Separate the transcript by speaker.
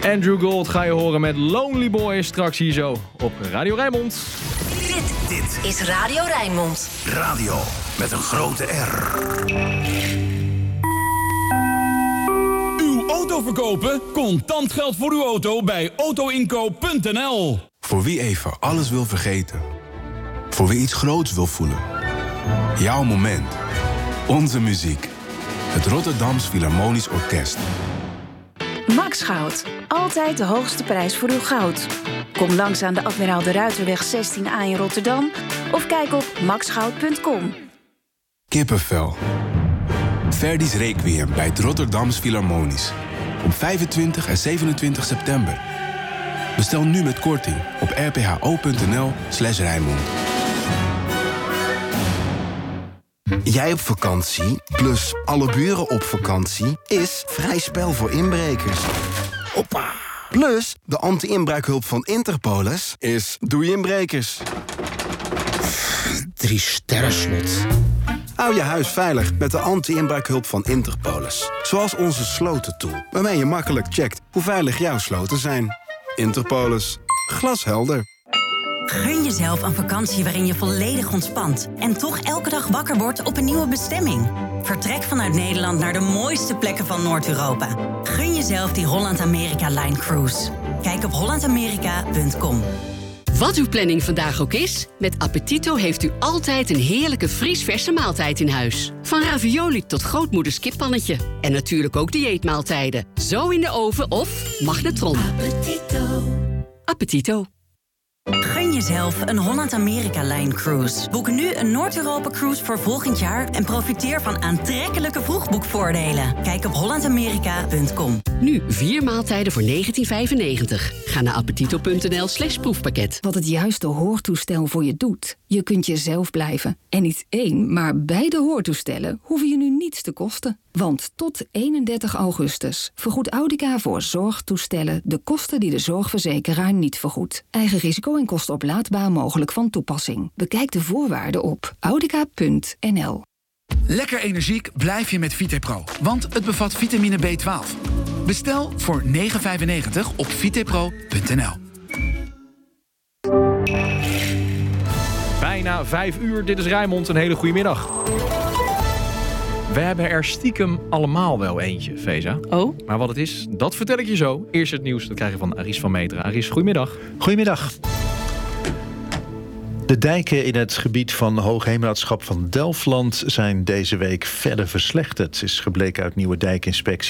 Speaker 1: Andrew Gold ga je horen met Lonely Boy straks hier zo op Radio Rijnmond.
Speaker 2: Dit is Radio Rijnmond.
Speaker 3: Radio met een grote R.
Speaker 4: Uw auto verkopen? Contant geld voor uw auto bij autoinkoop.nl.
Speaker 5: Voor wie even alles wil vergeten. Voor wie iets groots wil voelen. Jouw moment. Onze muziek. Het Rotterdams Philharmonisch Orkest.
Speaker 6: Max Goud. Altijd de hoogste prijs voor uw goud. Kom langs aan de Admiraal de Ruiterweg 16A in Rotterdam of kijk op maxgoud.com.
Speaker 5: Kippenvel. Verdi's Requiem bij het Rotterdams Philharmonisch. Op 25 en 27 september. Bestel nu met korting op rpho.nl/Rijnmond.
Speaker 7: Jij op vakantie, plus alle buren op vakantie, is vrij spel voor inbrekers. Hoppa! Plus, de anti-inbraakhulp van Interpolis is doei inbrekers.
Speaker 8: 3 sterren slot.
Speaker 7: Hou je huis veilig met de anti-inbraakhulp van Interpolis. Zoals onze slotentool, waarmee je makkelijk checkt hoe veilig jouw sloten zijn. Interpolis. Glashelder.
Speaker 9: Gun jezelf een vakantie waarin je volledig ontspant en toch elke dag wakker wordt op een nieuwe bestemming. Vertrek vanuit Nederland naar de mooiste plekken van Noord-Europa. Gun jezelf die Holland-Amerika-Line Cruise. Kijk op hollandamerika.com.
Speaker 10: Wat uw planning vandaag ook is, met Appetito heeft u altijd een heerlijke vriesverse maaltijd in huis. Van ravioli tot grootmoeders kippannetje. En natuurlijk ook dieetmaaltijden. Zo in de oven of magnetron.
Speaker 9: Appetito.
Speaker 10: Appetito.
Speaker 9: Gun jezelf een Holland-Amerika-Line Cruise. Boek nu een Noord-Europa-cruise voor volgend jaar en profiteer van aantrekkelijke vroegboekvoordelen. Kijk op hollandamerika.com.
Speaker 10: Nu 4 maaltijden voor €19,95. Ga naar appetito.nl/proefpakket.
Speaker 11: Wat het juiste hoortoestel voor je doet. Je kunt jezelf blijven. En niet 1, maar beide hoortoestellen hoeven je nu niets te kosten. Want tot 31 augustus vergoedt Audica voor zorgtoestellen de kosten die de zorgverzekeraar niet vergoedt. Eigen risico en kosten oplaadbaar mogelijk van toepassing. Bekijk de voorwaarden op audica.nl.
Speaker 12: Lekker energiek blijf je met Vitepro, want het bevat vitamine B12. Bestel voor €9,95 op vitepro.nl.
Speaker 1: Bijna 5 uur, dit is Rijnmond. Een hele goede middag. We hebben er stiekem allemaal wel eentje, Feza.
Speaker 13: Oh?
Speaker 1: Maar wat het is, dat vertel ik je zo. Eerst het nieuws, dat krijg je van Aris van Meteren. Aris, goedemiddag.
Speaker 14: Goedemiddag. De dijken in het gebied van Hoogheemraadschap van Delfland zijn deze week verder verslechterd, is gebleken uit nieuwe dijkinspecties.